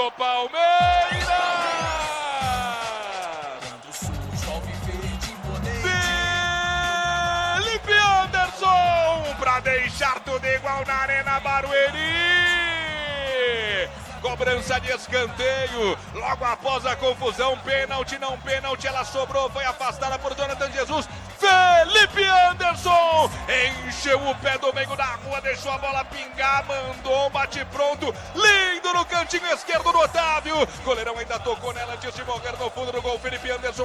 do Palmeiras! Felipe Anderson pra deixar tudo igual na Arena Barueri. Cobrança de escanteio, logo após a confusão, pênalti, não pênalti, ela sobrou, foi afastada por Jonathan Jesus. Felipe Anderson encheu o pé do meio da rua, deixou a bola pingar, mandou um bate pronto, lindo no cantinho esquerdo do Otávio. Goleirão ainda tocou nela antes de morrer no fundo do gol. Felipe Anderson,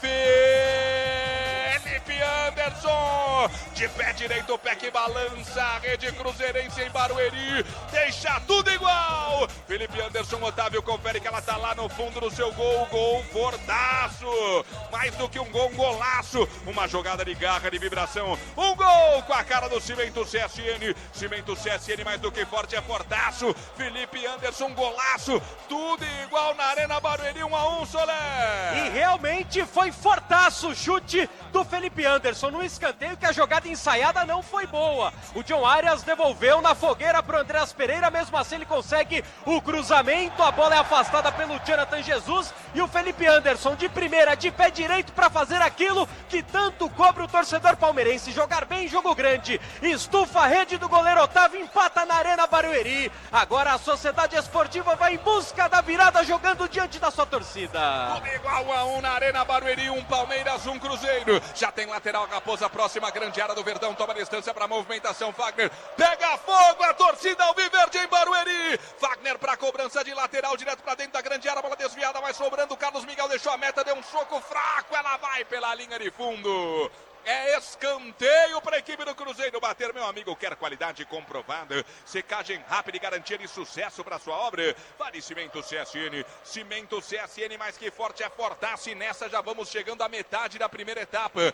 Felipe Anderson, de pé direito, o pé que balança, a rede cruzeirense em Barueri, deixa tudo igual. Felipe Anderson, Otávio confere que ela tá lá no fundo do seu gol, gol fortaço, mais do que um gol, um golaço, uma jogada de garra, de vibração, um gol com a cara do Cimento CSN, Cimento CSN mais do que forte, é fortaço. Felipe Anderson, golaço, tudo igual na Arena Barueri, 1-1, Solé. E realmente foi fortaço o chute do Felipe Anderson no escanteio, que a jogada ensaiada não foi boa. O John Arias devolveu na fogueira pro Andreas Pereira, mesmo assim ele consegue o cruzamento, a bola é afastada pelo Jonathan Jesus e o Felipe Anderson de primeira, de pé direito para fazer aquilo que tanto cobra o torcedor palmeirense, jogar bem, jogo grande, estufa a rede do goleiro Otávio, empata na Arena Barueri. Agora a Sociedade Esportiva vai em busca da virada, jogando diante da sua torcida. Tudo igual 1-1 na Arena Barueri, um Palmeiras, um Cruzeiro. Já tem lateral, Raposa, próxima grande área do Verdão, toma distância para movimentação, Fagner pega fogo, a torcida alviverde em Barueri. Fagner para cobrança de lateral, direto para dentro da grande área, bola desviada, vai sobrando, Carlos Miguel deixou a meta, deu um soco fraco, ela vai pela linha de fundo. É escanteio para a equipe do Cruzeiro bater, meu amigo. Quer qualidade comprovada, secagem rápida e garantia de sucesso para sua obra? Vale Cimento CSN. Cimento CSN mais que forte é fortasse. Nessa já vamos chegando à metade da primeira etapa.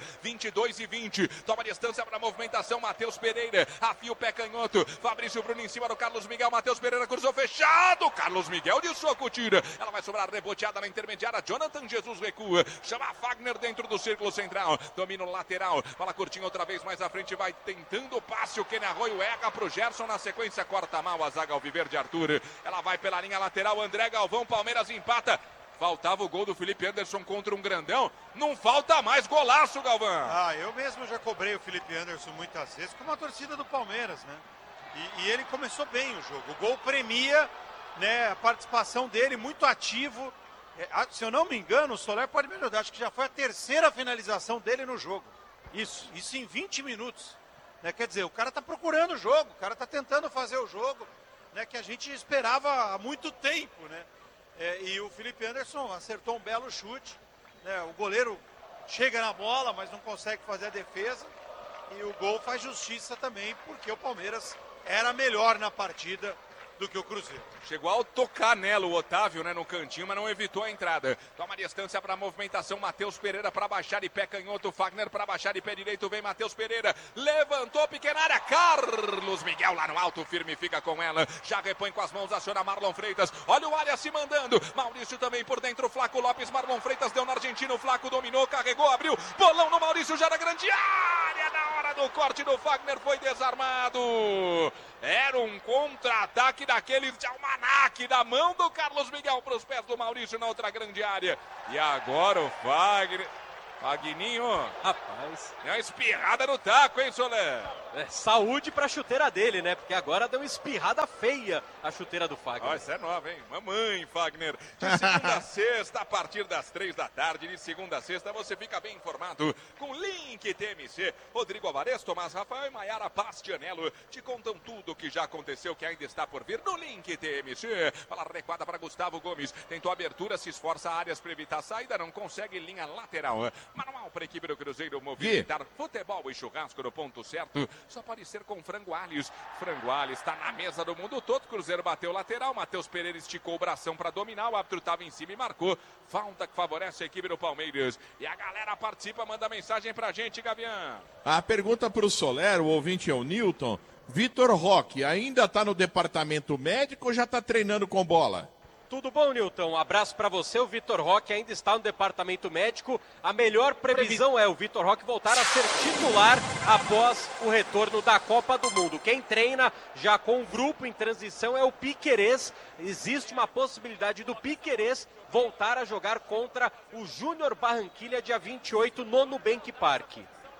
22-20. Toma distância para a movimentação. Matheus Pereira afia o pé canhoto. Fabrício Bruno em cima do Carlos Miguel. Matheus Pereira cruzou fechado. Carlos Miguel de soco tira. Ela vai sobrar reboteada na intermediária. Jonathan Jesus recua. Chama Fagner dentro do círculo central. Domina o lateral. Bola curtinha outra vez mais à frente, vai tentando o passe, o Kenny Arroio erra pro Gerson, na sequência corta mal a zaga alviverde Arthur, ela vai pela linha lateral, André Galvão, Palmeiras empata. Faltava o gol do Felipe Anderson contra um grandão, não falta mais, golaço, Galvão. Eu mesmo já cobrei o Felipe Anderson muitas vezes, como a torcida do Palmeiras, né? E ele começou bem o jogo, o gol premia, né, a participação dele, muito ativo. Se eu não me engano, o Soler pode me ajudar, acho que já foi a terceira finalização dele no jogo. Isso em 20 minutos, né? Quer dizer, o cara tá procurando o jogo, o cara tá tentando fazer o jogo, né? Que a gente esperava há muito tempo, né? E o Felipe Anderson acertou um belo chute, né? O goleiro chega na bola, mas não consegue fazer a defesa, e o gol faz justiça também, porque o Palmeiras era melhor na partida do que o Cruzeiro. Chegou a tocar nela o Otávio, né, no cantinho, mas não evitou a entrada. Toma distância para a movimentação, Matheus Pereira para baixar de pé canhoto, Fagner para baixar de pé direito, vem Matheus Pereira, levantou pequena área, Carlos Miguel lá no alto, firme fica com ela, já repõe com as mãos, aciona Marlon Freitas, olha o Arias se mandando, Maurício também por dentro, Flaco Lopes, Marlon Freitas deu no argentino, Flaco dominou, carregou, abriu, bolão no Maurício, já na grande área, na hora do corte do Fagner, foi desarmado. Era um contra-ataque daquele de almanaque, da mão do Carlos Miguel para os pés do Maurício na outra grande área. E agora o Fagner. Fagninho, rapaz, é uma espirrada no taco, hein, Soler? Saúde pra chuteira dele, né? Porque agora deu uma espirrada feia a chuteira do Fagner. Ó, essa é nova, hein? Mamãe, Fagner. De segunda a sexta, a partir das 3 da tarde, de segunda a sexta, você fica bem informado com o Link TMC. Rodrigo Alvarez, Tomás Rafael e Maiara Bastianello te contam tudo o que já aconteceu, que ainda está por vir no Link TMC. Fala recuada para Gustavo Gomes. Tentou abertura, se esforça áreas para evitar a saída, não consegue linha lateral. Manual para a equipe do Cruzeiro movimentar futebol e churrasco no ponto certo. Só pode ser com Frango Alhos. Frango Alhos está na mesa do mundo todo. Cruzeiro bateu lateral. Matheus Pereira esticou o bração para dominar. O árbitro estava em cima e marcou. Falta que favorece a equipe do Palmeiras. E a galera participa, manda mensagem pra gente, Gavião. A pergunta para o Soler, o ouvinte é o Newton. Vitor Roque ainda está no departamento médico ou já está treinando com bola? Tudo bom, Nilton? Um abraço para você. O Vitor Roque ainda está no departamento médico. A melhor previsão é o Vitor Roque voltar a ser titular após o retorno da Copa do Mundo. Quem treina já com o grupo em transição é o Piquerez. Existe uma possibilidade do Piquerez voltar a jogar contra o Júnior Barranquilla dia 28 no Nubank Park.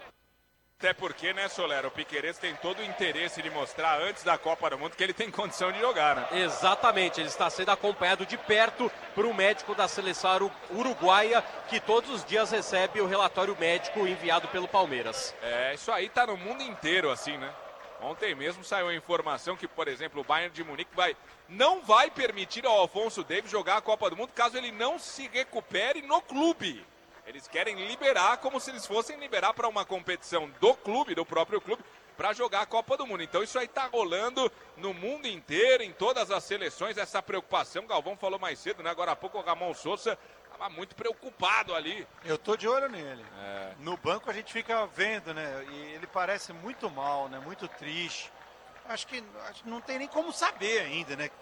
Até porque, né, Soler, o Piquerez tem todo o interesse de mostrar antes da Copa do Mundo que ele tem condição de jogar, né? Exatamente, ele está sendo acompanhado de perto por um médico da seleção uruguaia que todos os dias recebe o relatório médico enviado pelo Palmeiras. Isso aí tá no mundo inteiro assim, né? Ontem mesmo saiu a informação que, por exemplo, o Bayern de Munique não vai permitir ao Alphonso Davies jogar a Copa do Mundo caso ele não se recupere no clube. Eles querem liberar como se eles fossem liberar para uma competição do clube, do próprio clube, para jogar a Copa do Mundo. Então isso aí tá rolando no mundo inteiro, em todas as seleções, essa preocupação. Galvão falou mais cedo, né? Agora há pouco o Ramon Sousa estava muito preocupado ali. Eu tô de olho nele. No banco a gente fica vendo, né? E ele parece muito mal, né? Muito triste. Acho que não tem nem como saber ainda, né?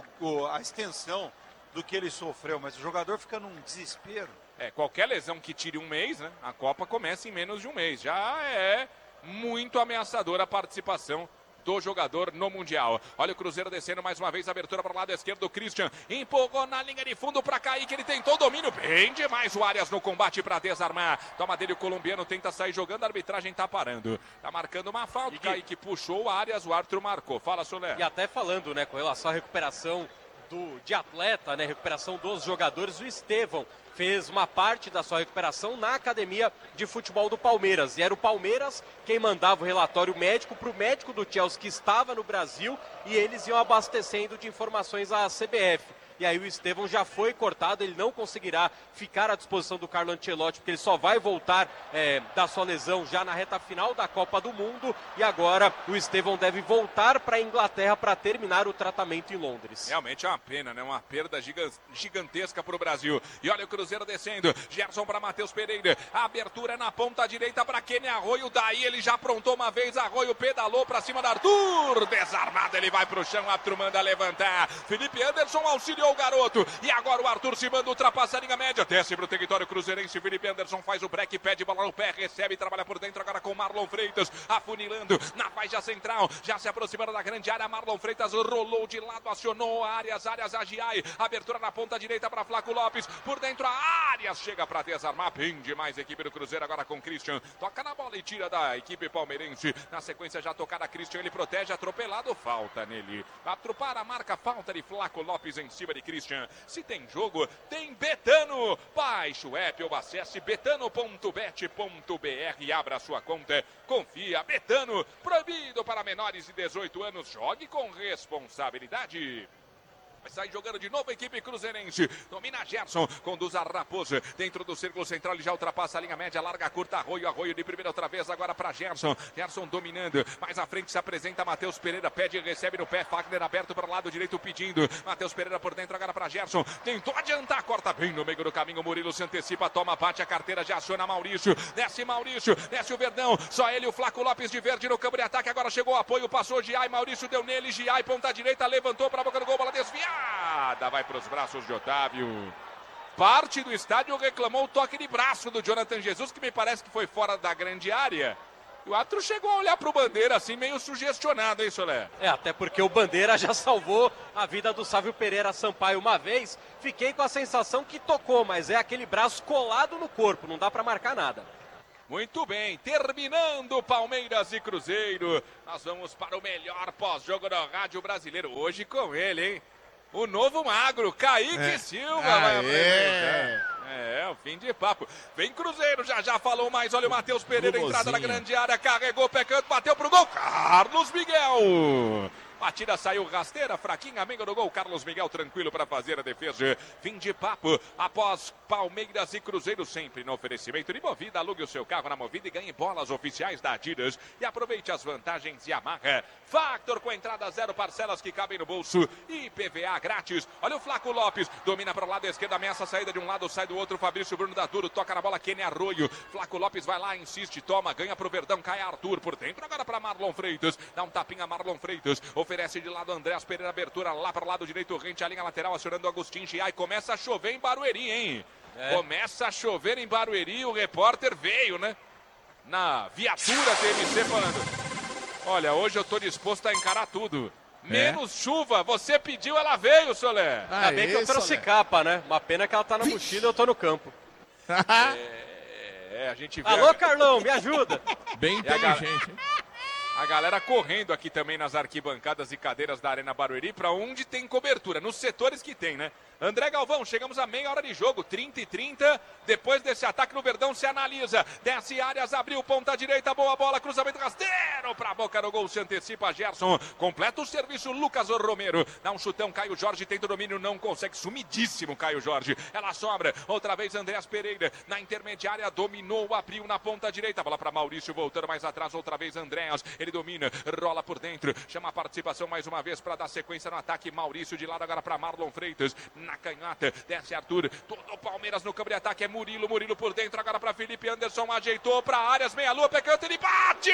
A extensão do que ele sofreu, mas o jogador fica num desespero. Qualquer lesão que tire um mês, né? A Copa começa em menos de um mês. Já é muito ameaçadora a participação do jogador no Mundial. Olha o Cruzeiro descendo mais uma vez, abertura para o lado esquerdo do Christian, empurrou na linha de fundo para Kaique, ele tentou domínio, bem demais o Arias no combate para desarmar, toma dele o colombiano, tenta sair jogando, a arbitragem tá parando, tá marcando uma falta, Kaique puxou o Arias, o árbitro marcou. Fala, Soler. E até falando, né, com relação à recuperação de atleta, né, recuperação dos jogadores, o Estevão fez uma parte da sua recuperação na academia de futebol do Palmeiras. E era o Palmeiras quem mandava o relatório médico para o médico do Chelsea que estava no Brasil e eles iam abastecendo de informações à CBF. E aí o Estevão já foi cortado, ele não conseguirá ficar à disposição do Carlo Ancelotti, porque ele só vai voltar da sua lesão já na reta final da Copa do Mundo. E agora o Estevão deve voltar para a Inglaterra para terminar o tratamento em Londres. Realmente é uma pena, né? Uma perda gigantesca para o Brasil. E olha o Cruzeiro descendo, Gerson para Matheus Pereira, a abertura é na ponta direita para Kenny Arroio, daí ele já aprontou uma vez, Arroio pedalou para cima da Arthur, desarmado, ele vai para o chão, o árbitro manda levantar, Felipe Anderson auxiliou o garoto, e agora o Arthur se manda ultrapassar a linha média, desce para o território cruzeirense, Felipe Anderson faz o break, pede bola no pé, recebe, trabalha por dentro agora com Marlon Freitas, afunilando na faixa central, já se aproximando da grande área, Marlon Freitas rolou de lado, acionou Arias Agiai, abertura na ponta direita para Flaco Lopes, por dentro a Arias chega para desarmar, bem demais a equipe do Cruzeiro agora com Christian, toca na bola e tira da equipe palmeirense, na sequência já tocada Christian, ele protege, atropelado, falta nele, para a marca, falta de Flaco Lopes em cima de Christian. Se tem jogo, tem Betano. Baixe o app ou acesse betano.bet.br e abra sua conta. Confia, Betano, proibido para menores de 18 anos. Jogue com responsabilidade. Vai sair jogando de novo a equipe cruzeirense. Domina Gerson, conduz a Raposa. Dentro do círculo central, ele já ultrapassa a linha média. Larga, curta, Arroio de primeira outra vez. Agora para Gerson. Gerson dominando. Mais à frente se apresenta Matheus Pereira. Pede e recebe no pé. Fagner aberto para o lado direito pedindo. Matheus Pereira por dentro agora para Gerson. Tentou adiantar, corta bem no meio do caminho. Murilo se antecipa, toma, bate a carteira, já aciona Maurício. Desce o Verdão. Só ele, o Flaco Lopes de verde no campo de ataque. Agora chegou o apoio, passou Giai. Maurício deu nele. Giai, ponta direita, levantou para a boca do gol. Bola desviada. Vai para os braços de Otávio. Parte do estádio reclamou o toque de braço do Jonathan Jesus, que me parece que foi fora da grande área. O árbitro chegou a olhar para o Bandeira assim, meio sugestionado, hein, Solé? Até porque o Bandeira já salvou a vida do Sávio Pereira Sampaio uma vez. Fiquei com a sensação que tocou, mas é aquele braço colado no corpo, não dá para marcar nada. Muito bem, terminando Palmeiras e Cruzeiro. Nós vamos para o melhor pós-jogo do rádio brasileiro. Hoje com ele, hein? O novo magro, Kaique Silva, vai apresentar. O fim de papo. Vem Cruzeiro, já falou mais. Olha o Matheus Pereira, entrada na grande área, carregou, pecando, bateu pro gol. Carlos Miguel. Batida saiu rasteira, fraquinha, amigo do gol. Carlos Miguel tranquilo para fazer a defesa. Fim de papo após Palmeiras e Cruzeiro, sempre no oferecimento de Movida. Alugue o seu carro na Movida e ganhe bolas oficiais da Adidas. E aproveite as vantagens Yamaha. Factor com entrada 0, parcelas que cabem no bolso. E PVA grátis. Olha o Flaco Lopes, domina para o lado esquerdo, ameaça a saída de um lado, sai do outro. Fabrício Bruno dá duro, toca na bola, Kenny Arroio. Flaco Lopes vai lá, insiste, toma, ganha pro Verdão, cai Arthur por dentro. Agora para Marlon Freitas, dá um tapinha Marlon Freitas. Oferece de lado Andréas Pereira, abertura lá para o lado direito, rente a linha lateral, acionando o Agustin Giai. Começa a chover em Barueri, hein? Começa a chover em Barueri, o repórter veio, né? Na viatura TMC falando: olha, hoje eu tô disposto a encarar tudo. Menos chuva, você pediu, ela veio, Soler. Ainda bem que eu trouxe capa, né? Uma pena que ela tá na mochila e eu tô no campo. A gente vê. Alô, Carlão, me ajuda. Bem inteligente, hein? A galera correndo aqui também nas arquibancadas e cadeiras da Arena Barueri, para onde tem cobertura, nos setores que tem, né? André Galvão, chegamos a meia hora de jogo, 30-30. Depois desse ataque no Verdão, se analisa. Desce Arias, abriu, ponta direita, boa bola, cruzamento rasteiro pra boca do gol, se antecipa Gerson. Completa o serviço, Lucas Romero. Dá um chutão, Caio Jorge tenta o domínio, não consegue. Sumidíssimo, Caio Jorge. Ela sobra, outra vez Andréas Pereira. Na intermediária, dominou, abriu na ponta direita. Bola pra Maurício, voltando mais atrás, outra vez Andréas. Ele domina, rola por dentro. Chama a participação mais uma vez pra dar sequência no ataque. Maurício de lado agora pra Marlon Freitas. Na canhota, desce Arthur, todo o Palmeiras no campo de ataque, é Murilo por dentro, agora para Felipe Anderson, ajeitou para Arias, meia-lua, pecante, ele bate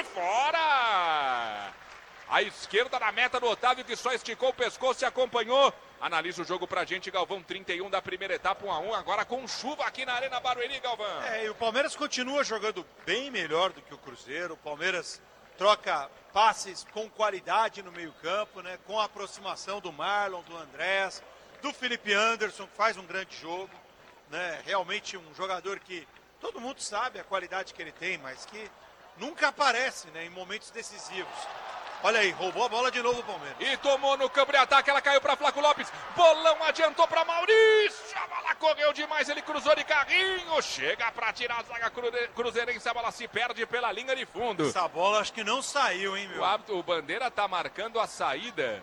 fora! A esquerda na meta do Otávio, que só esticou o pescoço e acompanhou. Analisa o jogo pra gente, Galvão, 31 da primeira etapa, 1-1, agora com chuva aqui na Arena Barueri, Galvão. E o Palmeiras continua jogando bem melhor do que o Cruzeiro. O Palmeiras troca passes com qualidade no meio-campo, né? Com a aproximação do Marlon, do Andrés, do Felipe Anderson, que faz um grande jogo, né? Realmente um jogador que todo mundo sabe a qualidade que ele tem, mas que nunca aparece, né, em momentos decisivos. Olha aí, roubou a bola de novo o Palmeiras. E tomou no campo de ataque, ela caiu para Flaco Lopes, bolão adiantou para Maurício, a bola correu demais, ele cruzou de carrinho, chega para tirar a zaga cruzeirense, a bola se perde pela linha de fundo. Essa bola acho que não saiu, hein, meu? O Bandeira tá marcando a saída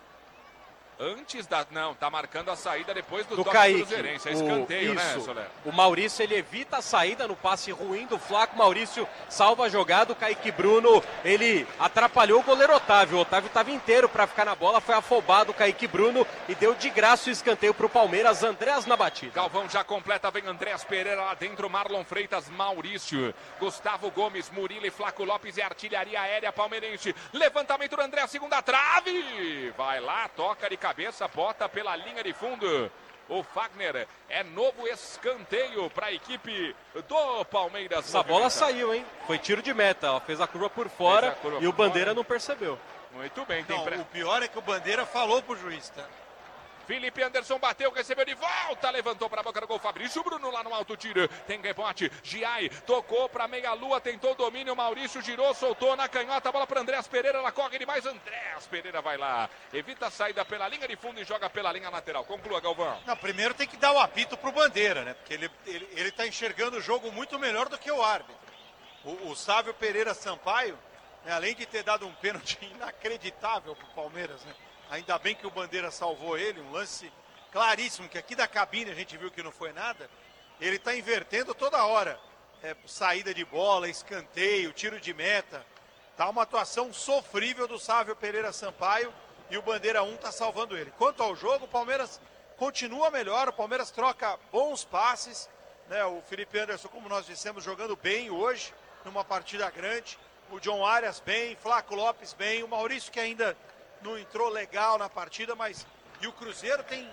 antes da... Não, tá marcando a saída depois do toque cruzeirense. É escanteio, né, Soler? O Maurício, ele evita a saída no passe ruim do Flaco. Maurício salva a jogada. O Kaique Bruno, ele atrapalhou o goleiro Otávio. O Otávio estava inteiro para ficar na bola. Foi afobado o Kaique Bruno e deu de graça o escanteio pro Palmeiras. Andréas na batida. Galvão já completa. Vem Andréas Pereira lá dentro. Marlon Freitas, Maurício. Gustavo Gomes, Murilo e Flaco Lopes e artilharia aérea palmeirense. Levantamento do André, segunda trave. Vai lá, toca de cabeça, bota pela linha de fundo. O Fagner, é novo escanteio para a equipe do Palmeiras. Essa bola saiu, hein? Foi tiro de meta, ela fez a curva por fora e o Bandeira não percebeu. Muito bem. O pior é que o Bandeira falou pro juiz, tá? Felipe Anderson bateu, recebeu de volta, levantou para a boca do gol, Fabrício Bruno lá no alto tiro, tem rebote, Giai tocou para meia-lua, tentou o domínio, Maurício girou, soltou na canhota, bola para Andréas Pereira, ela corre demais, Andréas Pereira vai lá, evita a saída pela linha de fundo e joga pela linha lateral. Conclua, Galvão. Não, primeiro tem que dar o apito pro Bandeira, né? Porque ele tá enxergando o jogo muito melhor do que o árbitro. O Sávio Pereira Sampaio, né, além de ter dado um pênalti inacreditável pro Palmeiras, né? Ainda bem que o Bandeira salvou ele, um lance claríssimo, que aqui da cabine a gente viu que não foi nada. Ele está invertendo toda hora. Saída de bola, escanteio, tiro de meta. Tá uma atuação sofrível do Sávio Pereira Sampaio e o Bandeira 1 está salvando ele. Quanto ao jogo, o Palmeiras continua melhor, o Palmeiras troca bons passes, né? O Felipe Anderson, como nós dissemos, jogando bem hoje, numa partida grande. O John Arias bem, Flaco Lopes bem, o Maurício que ainda não entrou legal na partida, mas e o Cruzeiro tem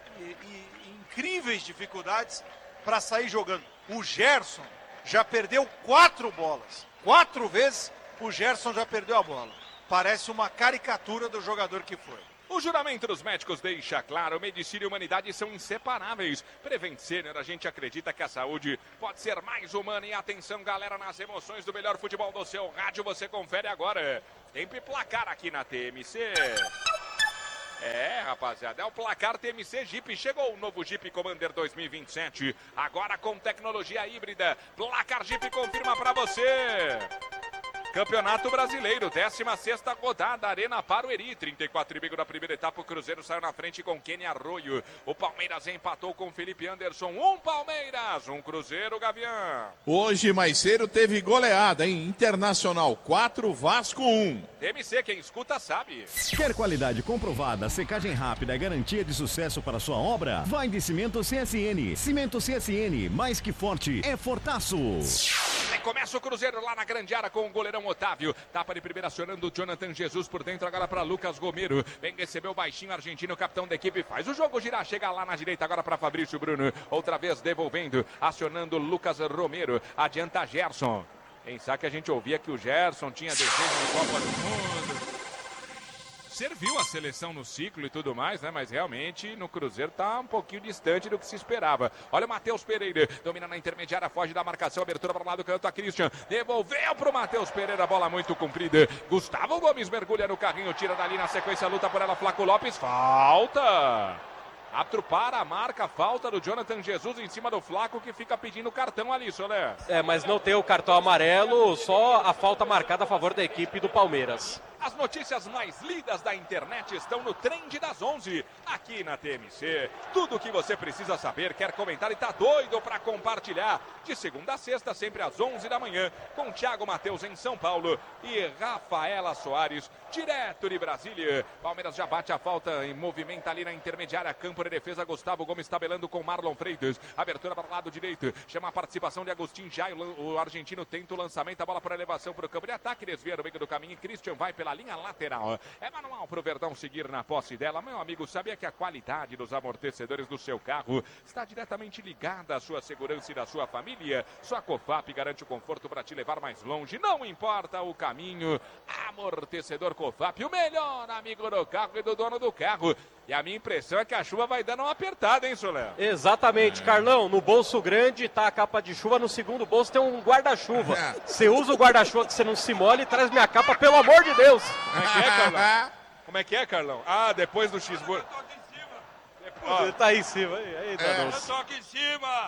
incríveis dificuldades para sair jogando. O Gerson já perdeu 4 bolas. 4 vezes o Gerson já perdeu a bola. Parece uma caricatura do jogador que foi. O juramento dos médicos deixa claro, medicina e humanidade são inseparáveis. Prevent Senior, a gente acredita que a saúde pode ser mais humana. E atenção, galera, nas emoções do melhor futebol do seu rádio, você confere agora. Tempo e placar aqui na TMC. Rapaziada, é o placar TMC Jeep. Chegou o novo Jeep Commander 2027. Agora com tecnologia híbrida. Placar Jeep confirma pra você. Campeonato Brasileiro, 16ª rodada, Arena Barueri, 34,5 da primeira etapa, o Cruzeiro saiu na frente com Kenny Arroio, o Palmeiras empatou com Felipe Anderson, 1 Palmeiras, 1 Cruzeiro, Gavião. Hoje mais cedo teve goleada, hein? Internacional 4, Vasco 1. TMC, quem escuta sabe. Quer qualidade comprovada, secagem rápida, garantia de sucesso para sua obra? Vai de Cimento CSN. Cimento CSN, mais que forte, é fortaço. Recomeça o Cruzeiro lá na grande área com o goleirão Otávio. Tapa de primeira acionando o Jonathan Jesus por dentro, agora para Lucas Romero. Vem receber o baixinho argentino, capitão da equipe. Faz o jogo girar, chega lá na direita agora para Fabrício Bruno. Outra vez devolvendo, acionando Lucas Romero. Adianta Gerson. Pensar que a gente ouvia que o Gerson tinha desejo de Copa do Mundo. Serviu a seleção no ciclo e tudo mais, né? Mas realmente no Cruzeiro tá um pouquinho distante do que se esperava. Olha o Matheus Pereira, domina na intermediária, foge da marcação, abertura para o lado do canto a Christian. Devolveu pro Matheus Pereira, bola muito comprida. Gustavo Gomes mergulha no carrinho, tira dali na sequência, luta por ela, Flaco Lopes, falta! Árbitro para a marca, falta do Jonathan Jesus em cima do Flaco, que fica pedindo cartão ali, Soler. Mas não tem o cartão amarelo, só a falta marcada a favor da equipe do Palmeiras. As notícias mais lidas da internet estão no Trend das 11, aqui na TMC. Tudo o que você precisa saber, quer comentar e tá doido para compartilhar. De segunda a sexta, sempre às 11 da manhã, com Thiago Matheus em São Paulo e Rafaela Soares, direto de Brasília. Palmeiras já bate a falta e movimenta ali na intermediária. Campo de defesa, Gustavo Gomes tabelando com Marlon Freitas. Abertura para o lado direito, chama a participação de Agustin Jai. O argentino tenta o lançamento, a bola para elevação para o campo de ataque. Desvia no meio do caminho e Christian vai pela linha lateral. É manual para o Verdão seguir na posse dela. Meu amigo, sabia que a qualidade dos amortecedores do seu carro está diretamente ligada à sua segurança e da sua família? Sua Cofap garante o conforto para te levar mais longe. Não importa o caminho. Amortecedor Cofap, o melhor amigo do carro e do dono do carro. E a minha impressão é que a chuva vai dando uma apertada, hein, Soler? Exatamente, Carlão. No bolso grande tá a capa de chuva, no segundo bolso tem um guarda-chuva. Você usa o guarda-chuva que você não se molha e traz minha capa, pelo amor de Deus. Como é que é, Carlão? Como é que é, Carlão? Ah, depois do cheeseburger. Ele tá aí em cima. Aí, Eu tô aqui em cima.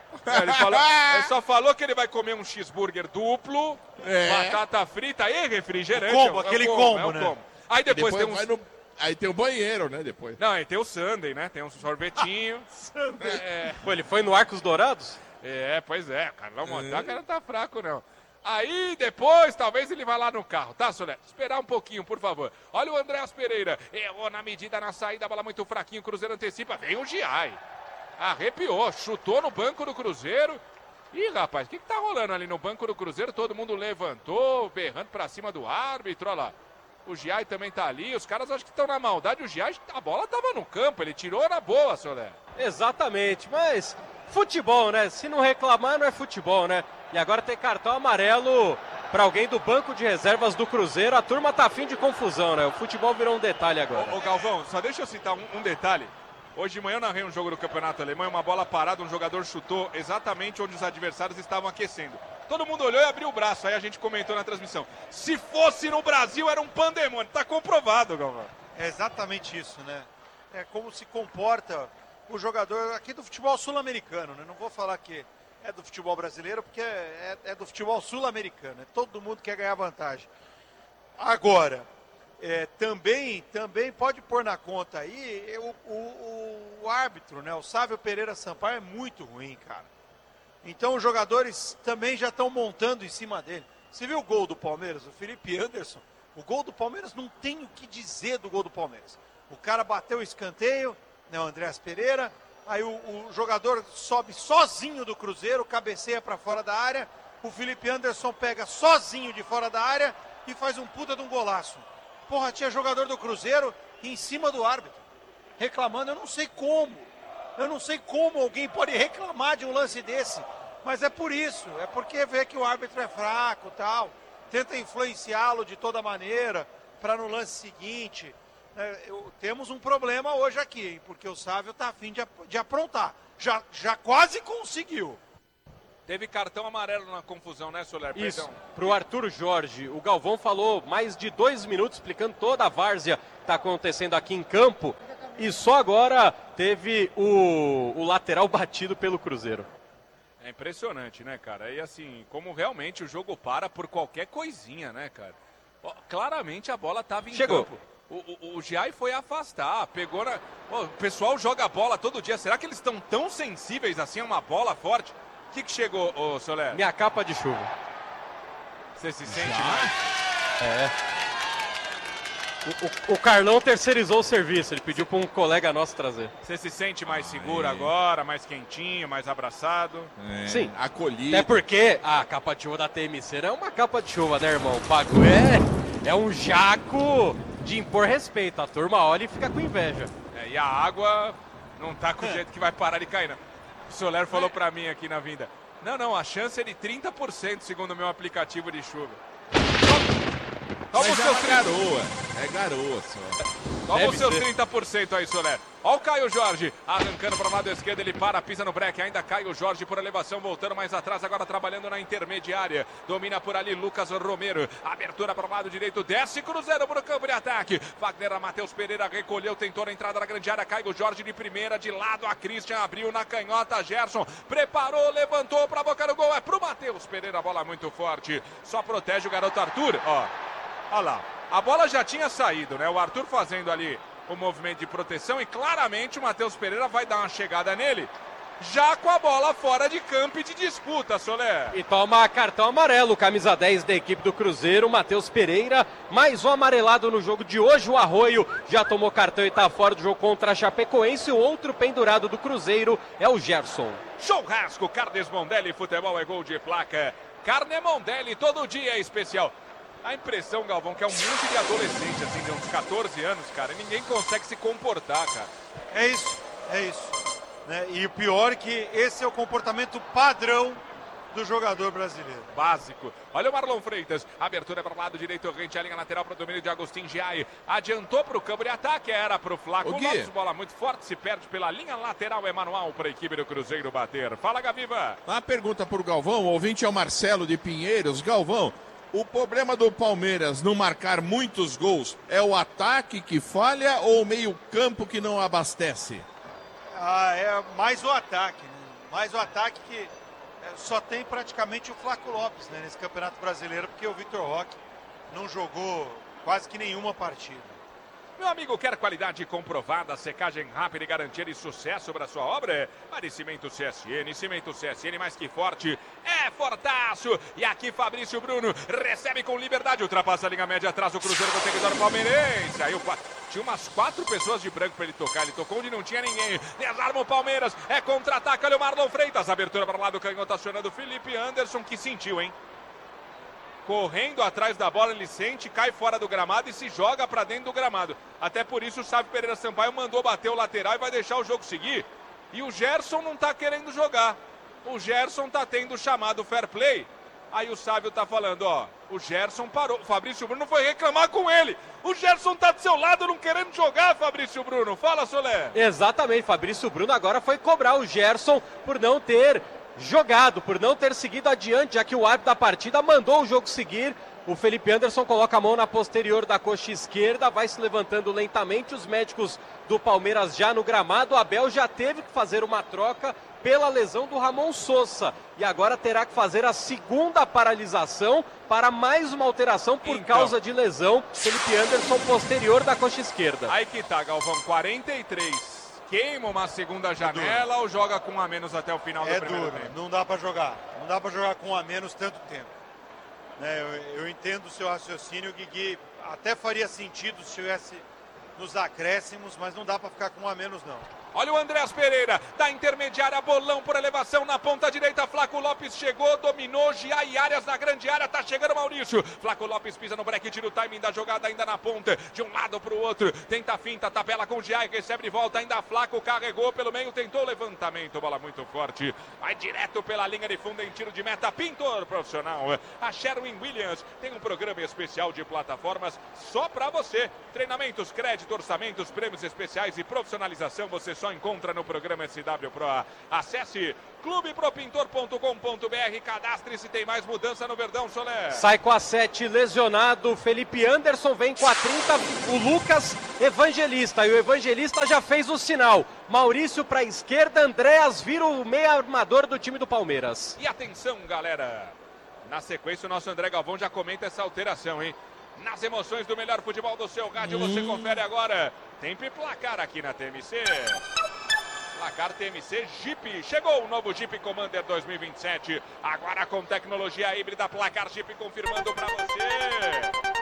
Ele só falou que ele vai comer um cheeseburger duplo, batata frita e refrigerante. Combo, aquele combo, né? Combo. Aí depois tem um... Aí tem o banheiro, né, depois. Não, aí tem o sundae, né? Tem um sorvetinho. Pô, ele foi no Arcos Dourados? Pois é. Carlão Montaca não tá fraco, não. Aí depois, talvez ele vá lá no carro, tá, Soler? Esperar um pouquinho, por favor. Olha o Andréas Pereira. Errou na medida, na saída, a bola muito fraquinho, o Cruzeiro antecipa. Vem o Giai. Arrepiou, chutou no banco do Cruzeiro. Ih, rapaz, o que tá rolando ali no banco do Cruzeiro? Todo mundo levantou, berrando pra cima do árbitro, olha lá. O Giai também tá ali, os caras acham que estão na maldade. O Giai, a bola tava no campo, ele tirou na boa, Soler. Exatamente, mas futebol, né? Se não reclamar, não é futebol, né? E agora tem cartão amarelo para alguém do banco de reservas do Cruzeiro. A turma tá afim de confusão, né? O futebol virou um detalhe agora. Ô Galvão, só deixa eu citar um detalhe. Hoje de manhã eu narrei um jogo do Campeonato Alemão, uma bola parada, um jogador chutou exatamente onde os adversários estavam aquecendo. Todo mundo olhou e abriu o braço, aí a gente comentou na transmissão. Se fosse no Brasil era um pandemônio, tá comprovado, Galvão. É exatamente isso, né? É como se comporta o jogador aqui do futebol sul-americano, né? Não vou falar que é do futebol brasileiro, porque é do futebol sul-americano. Né? Todo mundo quer ganhar vantagem. Agora, também pode pôr na conta aí o árbitro, né? O Sávio Pereira Sampaio é muito ruim, cara. Então os jogadores também já estão montando em cima dele. Você viu o gol do Palmeiras? O Felipe Anderson. O gol do Palmeiras, não tem o que dizer do gol do Palmeiras. O cara bateu o escanteio, né, o Andréas Pereira. Aí o jogador sobe sozinho do Cruzeiro, cabeceia para fora da área. O Felipe Anderson pega sozinho de fora da área e faz um puta de um golaço. Porra, tinha jogador do Cruzeiro em cima do árbitro, reclamando. Eu não sei como alguém pode reclamar de um lance desse. Mas é por isso, é porque vê que o árbitro é fraco e tal. Tenta influenciá-lo de toda maneira para no lance seguinte. Temos um problema hoje aqui, porque o Sávio está a fim de aprontar. Já quase conseguiu. Teve cartão amarelo na confusão, né, Soler? Isso, para o Arthur Jorge. O Galvão falou mais de 2 minutos explicando toda a várzea que está acontecendo aqui em campo. E só agora teve o lateral batido pelo Cruzeiro. É impressionante, né, cara? E assim, como realmente o jogo para por qualquer coisinha, né, cara? Claramente a bola estava em campo. O Giai foi afastar, pegou na... O pessoal joga bola todo dia. Será que eles estão tão sensíveis assim a uma bola forte? O que chegou, ô Soler? Minha capa de chuva. Você se sente mais? O Carlão terceirizou o serviço, ele pediu para um colega nosso trazer. Você se sente mais seguro agora, mais quentinho, mais abraçado? Sim. Acolhido. Até porque a capa de chuva da TMC não é uma capa de chuva, né, irmão? O bagulho é um jaco de impor respeito. A turma olha e fica com inveja. E a água não tá com o jeito que vai parar de cair, não. O Soler falou pra mim aqui na vinda. Não, a chance é de 30% segundo o meu aplicativo de chuva. Toma Mas o seu garoa. É garoa só. Toma os seus 30% aí, Soler. Ó o Caio Jorge, arrancando para o lado esquerdo, ele para, pisa no break, ainda Caio Jorge por elevação, voltando mais atrás, agora trabalhando na intermediária. Domina por ali Lucas Romero, abertura para o lado direito, desce Cruzeiro para o campo de ataque. Wagner, Matheus Pereira recolheu, tentou a entrada na grande área, Caio Jorge de primeira, de lado a Christian, abriu na canhota, Gerson, preparou, levantou para a boca do gol, é pro Matheus Pereira, bola muito forte, só protege o garoto Arthur, ó lá. A bola já tinha saído, né? O Arthur fazendo ali o movimento de proteção e claramente o Matheus Pereira vai dar uma chegada nele, já com a bola fora de campo e de disputa, Soler. E toma cartão amarelo, camisa 10 da equipe do Cruzeiro, Matheus Pereira, mais um amarelado no jogo de hoje. O Arroio já tomou cartão e está fora do jogo contra a Chapecoense. O outro pendurado do Cruzeiro é o Gerson. Churrasco, Carnes Mondelli, futebol é gol de placa. Carne Mondelli, todo dia é especial. A impressão, Galvão, que é um monte de adolescente, assim, de uns 14 anos, cara, e ninguém consegue se comportar, cara. É isso. Né? E o pior é que esse é o comportamento padrão do jogador brasileiro. Básico. Olha o Marlon Freitas. Abertura para o lado direito, rente a linha lateral para o domínio de Agostinho Giai. Adiantou para o campo de ataque, era para o Flaco Lopes. Bola muito forte, se perde pela linha lateral. É manual para a equipe do Cruzeiro bater. Fala, Gaviva. Uma pergunta para o Galvão. O ouvinte é o Marcelo de Pinheiros. Galvão, o problema do Palmeiras não marcar muitos gols é o ataque que falha ou o meio-campo que não abastece? É mais o ataque, né? Mais o ataque que só tem praticamente o Flaco Lopes, né, nesse Campeonato Brasileiro, porque o Vitor Roque não jogou quase que nenhuma partida. Meu amigo, quer qualidade comprovada, secagem rápida e garantia de sucesso para sua obra? Para Cimento CSN, Cimento CSN mais que forte, é fortaço. E aqui Fabrício Bruno recebe com liberdade, ultrapassa a linha média atrás do Cruzeiro do território palmeirense. Aí tinha umas 4 pessoas de branco para ele tocar, ele tocou onde não tinha ninguém. Desarma o Palmeiras, é contra-ataque, olha o Marlon Freitas, abertura para o lado, canhoto acionando o Felipe Anderson, que sentiu, hein? Correndo atrás da bola, ele sente, cai fora do gramado e se joga para dentro do gramado. Até por isso o Sávio Pereira Sampaio mandou bater o lateral e vai deixar o jogo seguir. E o Gerson não tá querendo jogar. O Gerson tá tendo chamado fair play. Aí o Sávio tá falando, ó, o Gerson parou. O Fabrício Bruno foi reclamar com ele. O Gerson tá do seu lado não querendo jogar, Fabrício Bruno. Fala, Solé. Exatamente, Fabrício Bruno agora foi cobrar o Gerson por não ter jogado, por não ter seguido adiante, já que o árbitro da partida mandou o jogo seguir. O Felipe Anderson coloca a mão na posterior da coxa esquerda, vai se levantando lentamente. Os médicos do Palmeiras já no gramado. O Abel já teve que fazer uma troca pela lesão do Ramon Sosa e agora terá que fazer a segunda paralisação para mais uma alteração por causa de lesão. Felipe Anderson posterior da coxa esquerda. Aí que tá, Galvão, 43. Queima uma segunda janela ou joga com um a menos até o final do primeiro tempo? Não dá para jogar. Não dá para jogar com um a menos tanto tempo. Eu entendo o seu raciocínio, Guigui. Até faria sentido se estivesse nos acréscimos, mas não dá para ficar com um a menos, não. Olha o Andrés Pereira, da intermediária, bolão por elevação na ponta direita, Flaco Lopes chegou, dominou, Giai Arias na grande área, tá chegando Maurício, Flaco Lopes pisa no break, tira o timing da jogada ainda na ponta, de um lado pro outro, tenta a finta, tabela com Giai, recebe de volta, ainda Flaco, carregou pelo meio, tentou levantamento, bola muito forte, vai direto pela linha de fundo em tiro de meta, pintor profissional, a Sherwin Williams tem um programa especial de plataformas só pra você, treinamentos, crédito, orçamentos, prêmios especiais e profissionalização, você só encontra no programa SW Pro. Acesse clubepropintor.com.br, cadastre-se, tem mais mudança no Verdão, Solé. Sai com a 7 lesionado, Felipe Anderson vem com a 30, o Lucas Evangelista, e o Evangelista já fez o sinal. Maurício para a esquerda, Andréas vira o meio armador do time do Palmeiras. E atenção, galera, na sequência o nosso André Galvão já comenta essa alteração, hein? Nas emoções do melhor futebol do seu rádio, você confere agora. Tempo e placar aqui na TMC. Placar TMC Jeep. Chegou o novo Jeep Commander 2027. Agora com tecnologia híbrida, placar Jeep confirmando para você.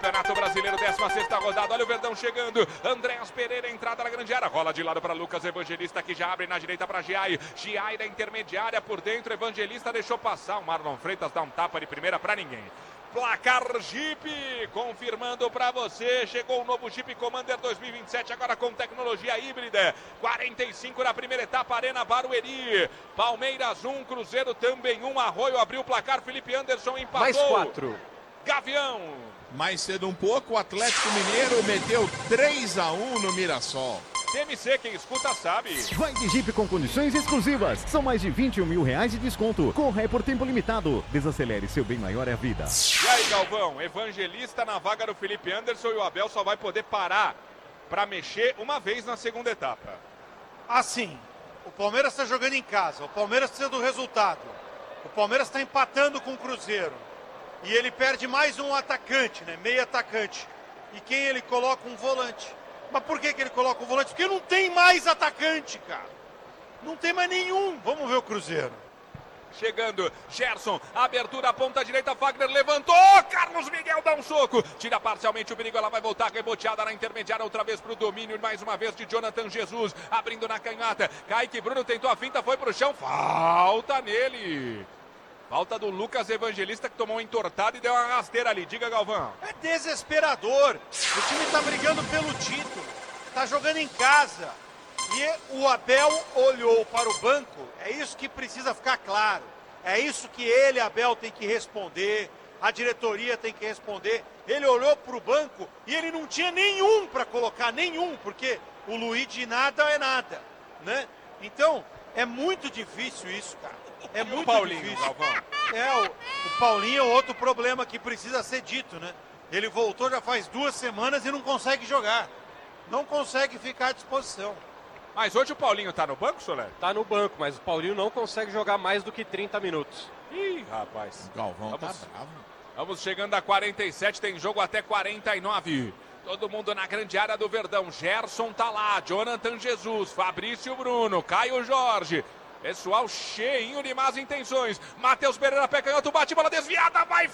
Campeonato Brasileiro, 16ª rodada. Olha o Verdão chegando. Andréas Pereira, entrada na grande área. Rola de lado para Lucas Evangelista, que já abre na direita para Giai. Giai da intermediária por dentro. Evangelista deixou passar. O Marlon Freitas dá um tapa de primeira para ninguém. Placar Jeep, confirmando para você, chegou o novo Jeep Commander 2027, agora com tecnologia híbrida, 45 na primeira etapa, Arena Barueri, Palmeiras 1, Cruzeiro também 1, Arroio abriu o placar, Felipe Anderson empatou. Mais 4. Gavião. Mais cedo um pouco, o Atlético Mineiro meteu 3-1 no Mirassol. TMC, quem escuta sabe. Vai de Jeep com condições exclusivas. São mais de 21 mil reais de desconto. Corra é por tempo limitado. Desacelere, seu bem maior é a vida. E aí, Galvão, Evangelista na vaga do Felipe Anderson e o Abel só vai poder parar para mexer uma vez na segunda etapa. Assim, o Palmeiras está jogando em casa, o Palmeiras precisa do resultado. O Palmeiras está empatando com o Cruzeiro. E ele perde mais um atacante, né? Meio atacante. E quem ele coloca? Um volante. Mas por que ele coloca um volante? Porque não tem mais atacante, cara. Não tem mais nenhum. Vamos ver o Cruzeiro. Chegando, Gerson, abertura, ponta direita, Fagner levantou, Carlos Miguel dá um soco, tira parcialmente o perigo, ela vai voltar, reboteada na intermediária, outra vez pro domínio, mais uma vez de Jonathan Jesus, abrindo na canhota, Kaique Bruno tentou a finta, foi pro chão, falta nele. Falta do Lucas Evangelista, que tomou uma entortada e deu uma rasteira ali. Diga, Galvão. É desesperador. O time tá brigando pelo título. Tá jogando em casa. E o Abel olhou para o banco. É isso que precisa ficar claro. É isso que ele, Abel, tem que responder. A diretoria tem que responder. Ele olhou para o banco e ele não tinha nenhum para colocar. Nenhum. Porque o Luigi nada é nada. Né? Então, é muito difícil isso, cara. É muito Paulinho, difícil. Galvão. O Paulinho é outro problema que precisa ser dito, né? Ele voltou já faz 2 semanas e não consegue jogar. Não consegue ficar à disposição. Mas hoje o Paulinho tá no banco, Soler? Tá no banco, mas o Paulinho não consegue jogar mais do que 30 minutos. Ih, rapaz. O Galvão tá Vamos. bravo. Vamos chegando a 47, tem jogo até 49. Todo mundo na grande área do Verdão. Gerson tá lá, Jonathan Jesus, Fabrício Bruno, Caio Jorge. Pessoal cheinho de más intenções. Matheus Pereira, pé canhoto, bate, bola desviada, vai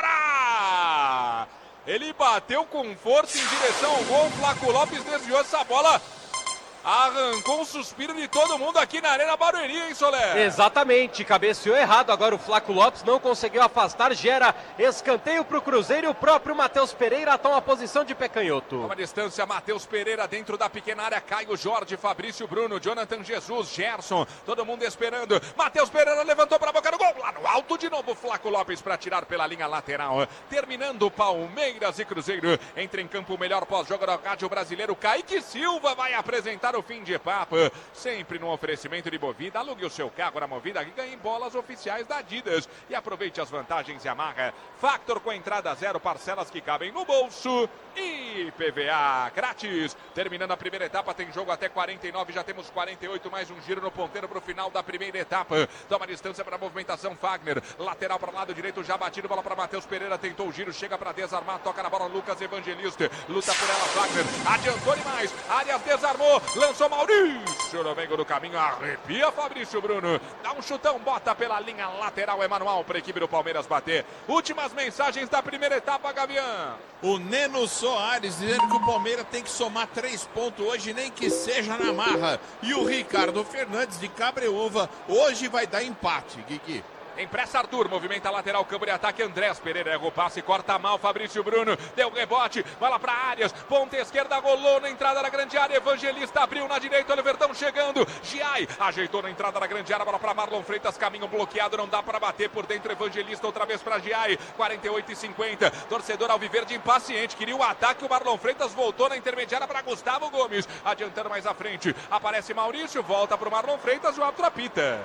fora! Ele bateu com força em direção ao gol. Flaco Lopes desviou essa bola. Arrancou um suspiro de todo mundo aqui na Arena Barueri, hein, Soler? Exatamente, cabeceou errado. Agora o Flaco Lopes não conseguiu afastar. Gera escanteio para o Cruzeiro e o próprio Matheus Pereira toma a posição de pé canhoto. Uma distância, Matheus Pereira dentro da pequena área. Caio Jorge, Fabrício Bruno, Jonathan Jesus, Gerson. Todo mundo esperando. Matheus Pereira levantou para a boca do gol. Lá no alto de novo, Flaco Lopes para tirar pela linha lateral. Terminando Palmeiras e Cruzeiro. Entra em campo o melhor pós-jogo do rádio brasileiro. Kaique Silva vai apresentar o fim de papo, sempre no oferecimento de Movida. Alugue o seu carro na Movida e ganhe bolas oficiais da Adidas e aproveite as vantagens Yamaha. Factor com entrada zero, parcelas que cabem no bolso e PVA grátis. Terminando a primeira etapa, tem jogo até 49, já temos 48, mais um giro no ponteiro para o final da primeira etapa. Toma distância para a movimentação Fagner, lateral para o lado direito, já batido, bola para Matheus Pereira, tentou o giro, chega para desarmar, toca na bola Lucas Evangelista, luta por ela Fagner, adiantou demais, Arias desarmou, lançou Maurício no meio do caminho, arrepia Fabrício Bruno, dá um chutão, bota pela linha lateral, é manual para a equipe do Palmeiras bater. Últimas mensagens da primeira etapa, Gavião. O Neno Soares dizendo que o Palmeiras tem que somar 3 pontos hoje, nem que seja na marra. E o Ricardo Fernandes de Cabreúva hoje vai dar empate, Guigui. Empresta Arthur, movimenta a lateral, campo de ataque, Andrés Pereira erra o passe, corta mal, Fabrício Bruno, deu rebote, bola para Arias, ponta esquerda, rolou na entrada da grande área, Evangelista abriu na direita, olha o Verdão chegando, Giai ajeitou na entrada da grande área, bola para Marlon Freitas, caminho bloqueado, não dá para bater por dentro, Evangelista outra vez para Giai, 48 e 50, torcedor alviverde impaciente, queria o ataque, o Marlon Freitas voltou na intermediária para Gustavo Gomes, adiantando mais à frente, aparece Maurício, volta para o Marlon Freitas, o árbitro apita.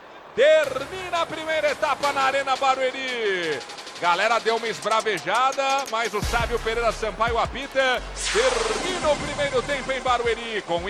Termina a primeira etapa na Arena Barueri. Galera deu uma esbravejada, mas o sábio Pereira Sampaio apita. Termina o primeiro tempo em Barueri com